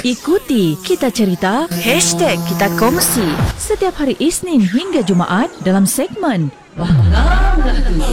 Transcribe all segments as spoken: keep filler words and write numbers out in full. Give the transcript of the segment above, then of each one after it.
Ikuti Kita Cerita, hashtag Kita Kongsi setiap hari Isnin hingga Jumaat dalam segmen Faham Lagu.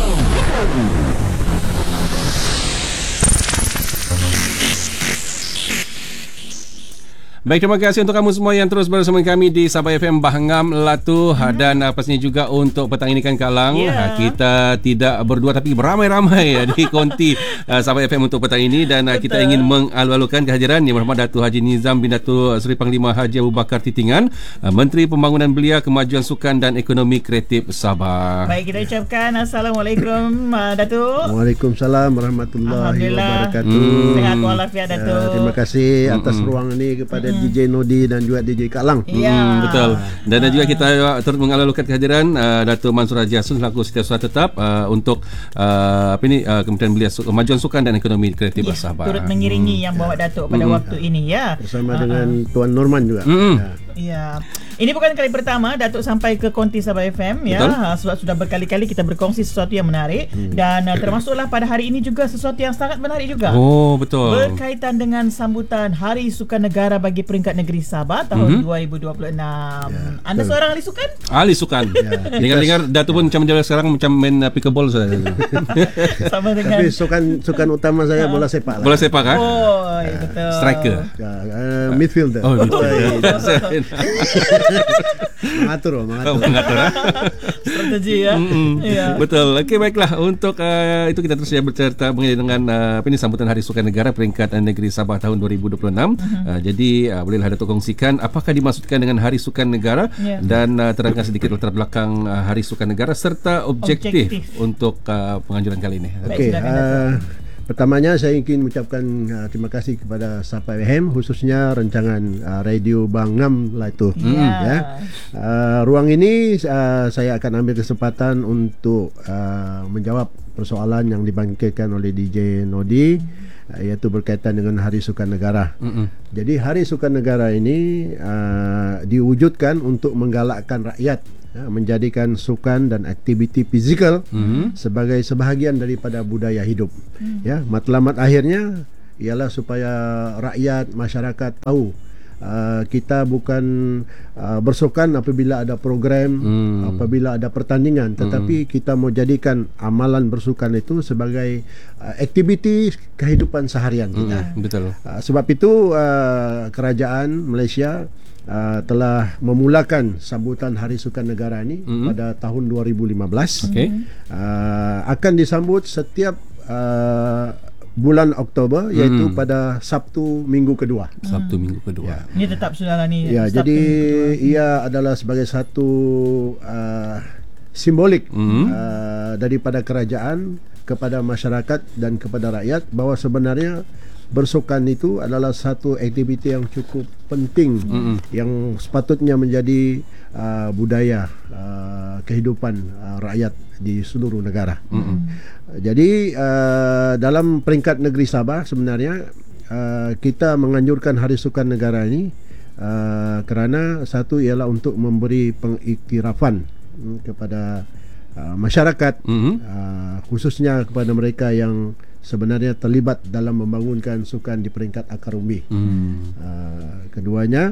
Baik, terima kasih untuk kamu semua yang terus bersama kami di Sabah F M Bahangam Latu hmm. dan uh, pastinya juga untuk petang ini kan Kalang yeah. uh, kita tidak berdua tapi beramai-ramai uh, di konti uh, Sabah F M untuk petang ini dan uh, kita ingin mengalu-alukan kehadiran Yang Berhormat Datuk Haji Nizam bin Datuk Seri Panglima Haji Abu Bakar Titingan, uh, Menteri Pembangunan Belia, Kemajuan Sukan dan Ekonomi Kreatif Sabah. Baik, kita ucapkan Assalamualaikum uh, Datuk. Waalaikumsalam warahmatullahi wabarakatuh. Hmm. Sehat walafiat Datuk. Ya, terima kasih atas hmm. ruang ini kepada hmm. D J Nodi dan juga D J Kalang. Ya. Hmm, betul. Dan uh. juga kita terus mengalu-alukan kehadiran uh, Datuk Mansur Haji Hassun selaku Setiausaha Tetap uh, untuk uh, apa ini uh, Kementerian Belia, Kemajuan Sukan dan Ekonomi Kreatif ya, Sabah. Turut mengiringi hmm. yang bawa Datuk pada hmm. waktu ini ya. Bersama uh-huh. dengan Tuan Norman juga. Hmm. Ya. Ya. Ini bukan kali pertama Datuk sampai ke konti Sabah F M ya. Sebab sudah berkali-kali kita berkongsi sesuatu yang menarik hmm. dan uh, termasuklah pada hari ini juga sesuatu yang sangat menarik juga. Oh, betul. Berkaitan dengan sambutan Hari Sukan Negara bagi peringkat negeri Sabah tahun mm-hmm. dua ribu dua puluh enam. Ya, anda betul. Seorang ahli sukan? Ahli sukan. Ya. Dengar-dengar Datuk pun macam jalan sekarang macam main uh, pickleball saja. Sama dengan. Tapi sukan sukan utama saya bola sepak lah. Bola sepak kan? Oh, ya, betul. Striker. Ya, uh, midfielder. Oh, midfielder. Mengatur, mengatur. Oh, mengatur. Strategi ya. Mm-hmm. Ya. Betul. Okey, baiklah. Untuk uh, itu kita terus ya bercerita mengenai dengan uh, apa ini sambutan Hari Sukan Negara peringkat uh, negeri Sabah tahun dua ribu dua puluh enam. Uh-huh. Uh, jadi uh, bolehlah Datuk kongsikan apakah dimaksudkan dengan Hari Sukan Negara yeah. dan uh, terangkan sedikit latar belakang uh, Hari Sukan Negara serta objektif, objektif. untuk uh, penganjuran kali ini. Okey. Uh, Pertamanya saya ingin mengucapkan uh, terima kasih kepada Sabah F M khususnya rancangan uh, Radio Bahangam Latu. Yeah. Ya. Uh, ruang ini uh, saya akan ambil kesempatan untuk uh, menjawab persoalan yang dibangkitkan oleh D J Nodi uh, iaitu berkaitan dengan Hari Sukan Negara. Mm-hmm. Jadi Hari Sukan Negara ini uh, diwujudkan untuk menggalakkan rakyat ya, menjadikan sukan dan aktiviti fizikal mm-hmm. sebagai sebahagian daripada budaya hidup. Mm. Ya, matlamat akhirnya ialah supaya rakyat masyarakat tahu uh, kita bukan uh, bersukan apabila ada program, mm. apabila ada pertandingan, tetapi mm. kita mau jadikan amalan bersukan itu sebagai uh, aktiviti kehidupan seharian kita. Mm, betul. Uh, sebab itu uh, kerajaan Malaysia Uh, telah memulakan sambutan Hari Sukan Negara ini mm-hmm. pada tahun dua ribu lima belas. Okay. Uh, akan disambut setiap uh, bulan Oktober, iaitu mm. pada Sabtu minggu kedua. Sabtu minggu kedua. Ya. Ini tetap saudara ni. Ya, Sabtu jadi ia adalah sebagai satu uh, simbolik mm-hmm. uh, daripada kerajaan kepada masyarakat dan kepada rakyat bahawa sebenarnya bersukan itu adalah satu aktiviti yang cukup penting mm-hmm. yang sepatutnya menjadi uh, budaya uh, kehidupan uh, rakyat di seluruh negara. Mm-hmm. Jadi uh, dalam peringkat negeri Sabah sebenarnya uh, kita menganjurkan Hari Sukan Negara ini uh, kerana satu ialah untuk memberi pengiktirafan hmm, kepada uh, masyarakat mm-hmm. uh, khususnya kepada mereka yang sebenarnya terlibat dalam membangunkan sukan di peringkat akar umbi. Hmm. Uh, keduanya,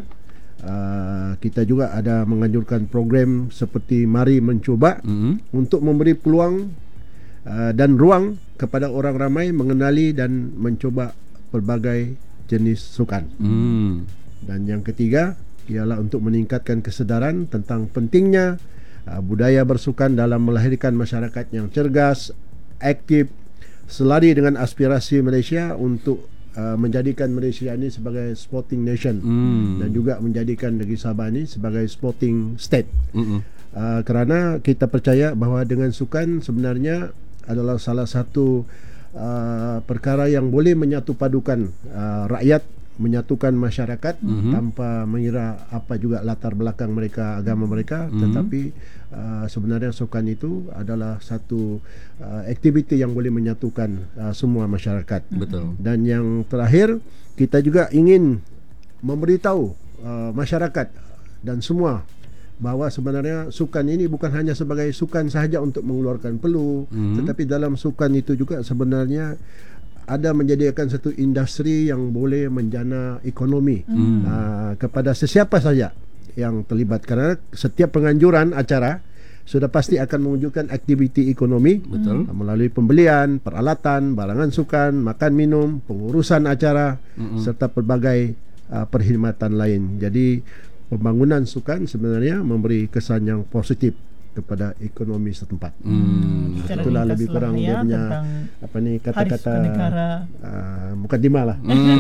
uh, kita juga ada menganjurkan program seperti Mari Mencuba hmm. untuk memberi peluang uh, dan ruang kepada orang ramai mengenali dan mencuba pelbagai jenis sukan. Hmm. Dan yang ketiga ialah untuk meningkatkan kesedaran tentang pentingnya uh, budaya bersukan dalam melahirkan masyarakat yang cergas, aktif, selari dengan aspirasi Malaysia untuk uh, menjadikan Malaysia ini sebagai sporting nation mm. dan juga menjadikan negeri Sabah ini sebagai sporting state. Mm-mm. Uh, kerana kita percaya bahawa dengan sukan sebenarnya adalah salah satu uh, perkara yang boleh menyatu padukan uh, rakyat, menyatukan masyarakat mm-hmm. tanpa mengira apa juga latar belakang mereka, agama mereka, mm-hmm. tetapi uh, sebenarnya sukan itu adalah satu uh, aktiviti yang boleh menyatukan uh, semua masyarakat. Betul. Dan yang terakhir, kita juga ingin memberitahu uh, masyarakat dan semua bahawa sebenarnya sukan ini bukan hanya sebagai sukan sahaja untuk mengeluarkan peluh, mm-hmm. tetapi dalam sukan itu juga sebenarnya ada menjadikan satu industri yang boleh menjana ekonomi hmm. uh, kepada sesiapa saja yang terlibat, kerana setiap penganjuran acara sudah pasti akan mewujudkan aktiviti ekonomi. Betul. Melalui pembelian peralatan, barangan sukan, makan minum, pengurusan acara mm-hmm. serta pelbagai uh, perkhidmatan lain. Jadi pembangunan sukan sebenarnya memberi kesan yang positif kepada ekonomi setempat. Hmm. Itulah lebih kurang ya, dia punya apa ni kata-kata uh, mukadimah lah. Hmm.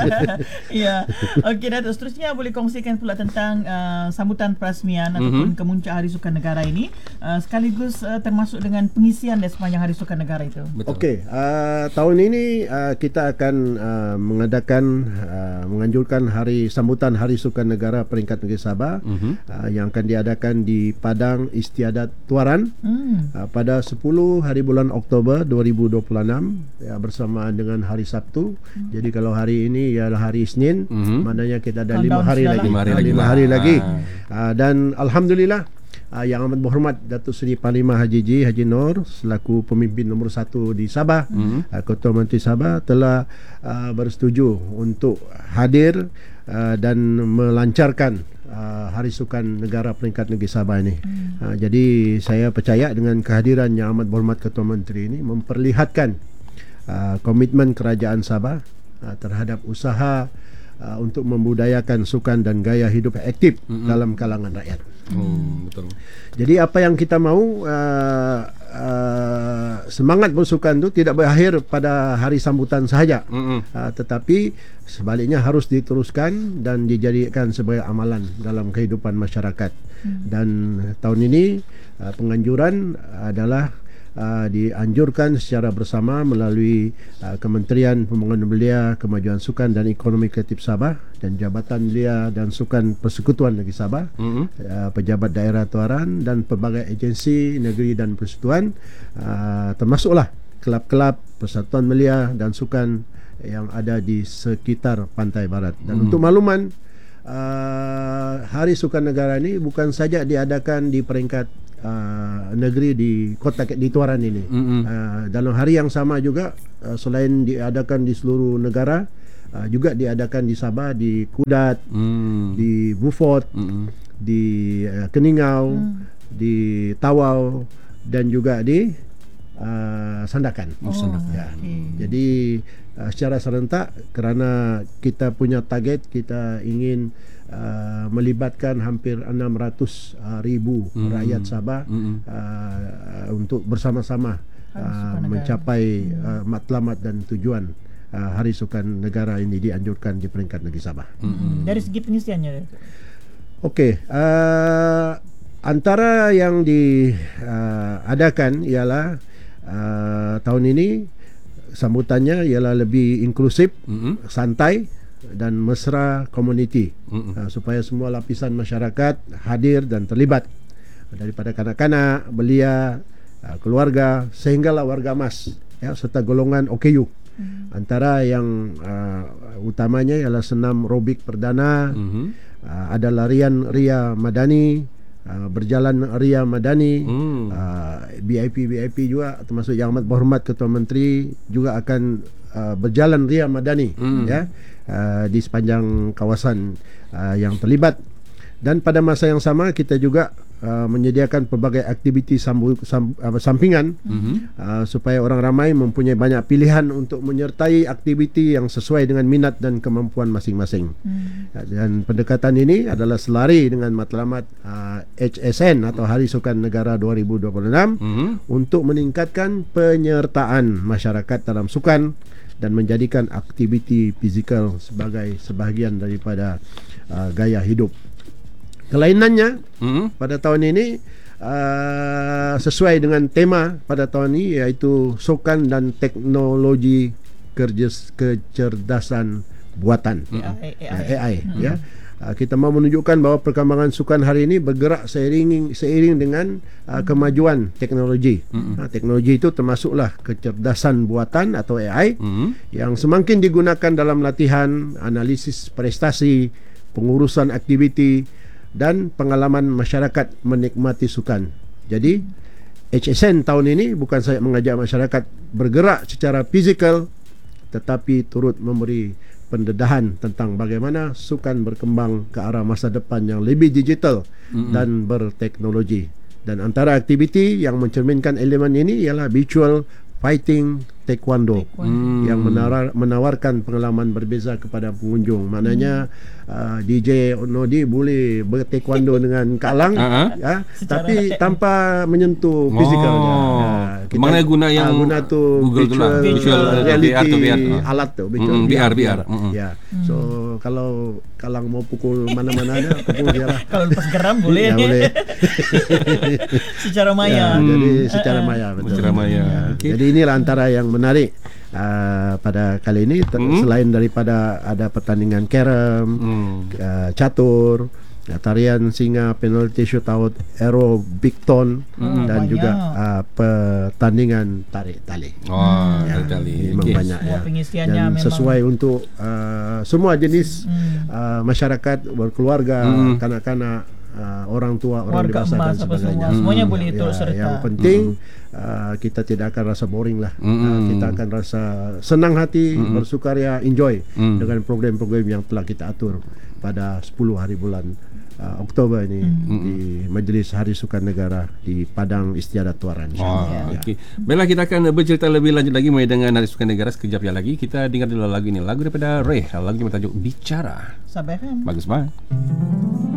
Ya. Okey, Datuk, seterusnya boleh kongsikan pula tentang uh, sambutan perasmian mm-hmm. ataupun kemuncak Hari Sukan Negara ini, uh, sekaligus uh, termasuk dengan pengisian di sepanjang Hari Sukan Negara itu. Okey, uh, tahun ini uh, kita akan uh, mengadakan uh, menganjurkan hari sambutan Hari Sukan Negara peringkat negeri Sabah mm-hmm. uh, yang akan diadakan di Padang Istiadat Tuaran hmm. uh, pada sepuluh hari bulan Oktober dua ribu dua puluh enam ya, bersamaan dengan hari Sabtu. Hmm. Jadi kalau hari ini ialah hari Isnin, hmm. maknanya kita ada lima hari lagi. Lima hari lagi. Lima hari lagi. Uh, dan alhamdulillah uh, Yang Amat Berhormat Datuk Seri Panglima Haji G. Haji Nur selaku pemimpin nombor satu di Sabah, hmm. uh, Ketua Menteri Sabah telah uh, bersetuju untuk hadir uh, dan melancarkan Uh, Hari Sukan Negara peringkat negeri Sabah ini. Hmm. Uh, jadi saya percaya dengan kehadiran Yang Amat Berhormat Ketua Menteri ini memperlihatkan uh, komitmen kerajaan Sabah uh, terhadap usaha uh, untuk membudayakan sukan dan gaya hidup aktif hmm. dalam kalangan rakyat. Hmm, betul. Jadi apa yang kita mahu uh, uh, semangat bersukan itu tidak berakhir pada hari sambutan sahaja, mm-hmm. uh, tetapi sebaliknya harus diteruskan dan dijadikan sebagai amalan dalam kehidupan masyarakat. Mm. Dan tahun ini uh, penganjuran adalah Uh, dianjurkan secara bersama melalui uh, Kementerian Pembangunan Belia, Kemajuan Sukan dan Ekonomi Kreatif Sabah dan Jabatan Belia dan Sukan Persekutuan Negeri Sabah, mm-hmm. uh, pejabat daerah Tuaran dan pelbagai agensi negeri dan persekutuan, uh, termasuklah kelab-kelab Persatuan Belia dan Sukan yang ada di sekitar Pantai Barat. Dan mm. untuk makluman, uh, Hari Sukan Negara ini bukan saja diadakan di peringkat Uh, negeri di kota di Tuaran ini. Mm-hmm. Uh, dalam hari yang sama juga uh, selain diadakan di seluruh negara, uh, juga diadakan di Sabah, di Kudat, mm. di Beaufort, mm-hmm. di uh, Keningau, mm. di Tawau dan juga di uh, Sandakan. Oh, Sandakan. Ya. Okay. Jadi uh, secara serentak kerana kita punya target, kita ingin Uh, melibatkan hampir enam ratus ribu mm-hmm. rakyat Sabah mm-hmm. uh, untuk bersama-sama uh, mencapai mm-hmm. uh, matlamat dan tujuan uh, Hari Sukan Negara ini dianjurkan di peringkat negeri Sabah. Mm-hmm. Dari segi pengisiannya, okey, uh, antara yang diadakan uh, ialah uh, tahun ini sambutannya ialah lebih inklusif, mm-hmm. santai dan mesra komuniti, mm-hmm. uh, supaya semua lapisan masyarakat hadir dan terlibat, daripada kanak-kanak, belia, uh, keluarga sehinggalah warga mas, ya, serta golongan O K U. Mm-hmm. Antara yang uh, utamanya ialah senam robik perdana, mm-hmm. uh, ada larian Ria Madani, uh, berjalan Ria Madani, mm. uh, B I P B I P juga termasuk Yang Amat Berhormat Ketua Menteri juga akan uh, berjalan Ria Madani, mm. ya. Uh, di sepanjang kawasan uh, yang terlibat. Dan pada masa yang sama kita juga uh, menyediakan pelbagai aktiviti sambu, sam, uh, sampingan, mm-hmm. uh, supaya orang ramai mempunyai banyak pilihan untuk menyertai aktiviti yang sesuai dengan minat dan kemampuan masing-masing. Mm. uh, dan pendekatan ini adalah selari dengan matlamat uh, H S N atau Hari Sukan Negara dua ribu dua puluh enam, mm-hmm. untuk meningkatkan penyertaan masyarakat dalam sukan dan menjadikan aktiviti fizikal sebagai sebahagian daripada uh, gaya hidup. Kelainannya, mm-hmm. pada tahun ini uh, sesuai dengan tema pada tahun ini, iaitu sukan dan teknologi kerjas, kecerdasan buatan, mm-hmm. A I, A I. A I mm-hmm. ya. Uh, kita mahu menunjukkan bahawa perkembangan sukan hari ini bergerak seiring seiring dengan uh, kemajuan teknologi. Mm-hmm. Uh, teknologi itu termasuklah kecerdasan buatan atau A I, mm-hmm. yang semakin digunakan dalam latihan, analisis prestasi, pengurusan aktiviti dan pengalaman masyarakat menikmati sukan. Jadi H S N tahun ini bukan saja mengajak masyarakat bergerak secara fizikal, tetapi turut memberi pendedahan tentang bagaimana sukan berkembang ke arah masa depan yang lebih digital mm-hmm. dan berteknologi. Dan antara aktiviti yang mencerminkan elemen ini ialah virtual fighting taekwondo, taekwondo. yang menawar, menawarkan pengalaman berbeza kepada pengunjung. Maknanya hmm. uh, D J Nodi boleh bertaekwondo dengan Kak Lang uh-huh. ya, tapi tanpa menyentuh oh. fizikalnya. Ya, kita mana guna yang uh, guna tu Google virtual, tu virtual uh, reality V R tu V R. alat tu virtual mm, V R V R. Mm. Ya. So kalau Kak Lang mau pukul mana-mana ada, pukul dia lah. Kalau lepas geram boleh. Ya, boleh. Secara maya. Ya, jadi secara maya betul. Secara maya. Ya. Okay. Jadi inilah antara yang menarik uh, pada kali ini ter- hmm. selain daripada ada pertandingan carom, hmm. uh, catur, uh, tarian singa, penalty shootout, aero big ton hmm. dan banyak. juga uh, pertandingan tarik tali. Oh, ya, tarik tali. Memang Okay. banyak semua ya. pengisiannya Dan memang sesuai untuk uh, semua jenis hmm. uh, masyarakat berkeluarga, hmm. kanak-kanak, uh, orang tua, orang warga dewasa dan emas apa sebagainya. semua semuanya Hmm. boleh Ya, turut serta. yang penting uh, kita tidak akan rasa boring lah. Mm. Uh, kita akan rasa senang hati, Mm. bersukaria, enjoy Mm. dengan program-program yang telah kita atur pada sepuluh hari bulan uh, Oktober ini Mm. di Majlis Hari Sukan Negara di Padang Istiadat Tuaran. Oh, Ya. okey. Baiklah, kita akan bercerita lebih lanjut lagi mengenai dengan Hari Sukan Negara sekejap ya lagi. Kita dengar dulu lagu ini, lagu daripada Ray. Lagu yang bertajuk Bicara. Sabar kan? Bagus banget.